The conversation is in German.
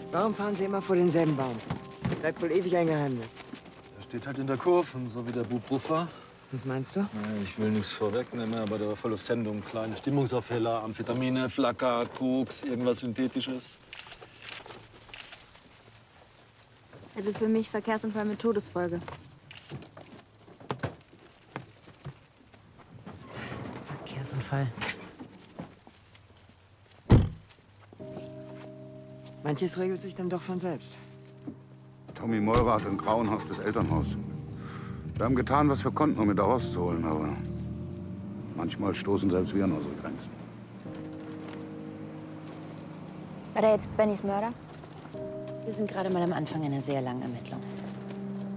Warum fahren Sie immer vor denselben Baum? Bleibt wohl ewig ein Geheimnis. Der steht halt in der Kurve, so wie der Bub Ruff war. Was meinst du? Ich will nichts vorwegnehmen, aber der war voll auf Sendung. Kleine Stimmungsaufheller, Amphetamine, Flacker, Koks, irgendwas Synthetisches. Also für mich Verkehrsunfall mit Todesfolge. Verkehrsunfall. Manches regelt sich dann doch von selbst. Tommy Meurer hat ein grauenhaftes Elternhaus. Wir haben getan, was wir konnten, um ihn da rauszuholen, aber manchmal stoßen selbst wir an unsere Grenzen. War der jetzt Bennys Mörder? Wir sind gerade mal am Anfang einer sehr langen Ermittlung.